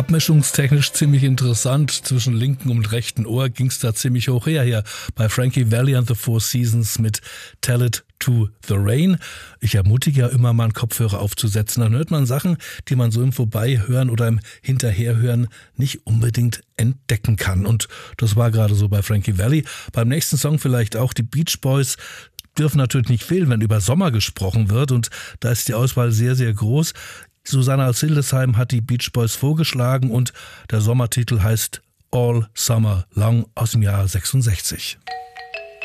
Abmischungstechnisch ziemlich interessant. Zwischen linken und rechten Ohr ging's da ziemlich hoch her hier bei Frankie Valli and the Four Seasons mit Tell It to the Rain. Ich ermutige ja immer mal einen Kopfhörer aufzusetzen. Dann hört man Sachen, die man so im Vorbeihören oder im Hinterherhören nicht unbedingt entdecken kann. Und das war gerade so bei Frankie Valli. Beim nächsten Song vielleicht auch. Die Beach Boys dürfen natürlich nicht fehlen, wenn über Sommer gesprochen wird. Und da ist die Auswahl sehr, sehr groß. Susanna aus Hildesheim hat die Beach Boys vorgeschlagen und der Sommertitel heißt All Summer Long aus dem Jahr 66.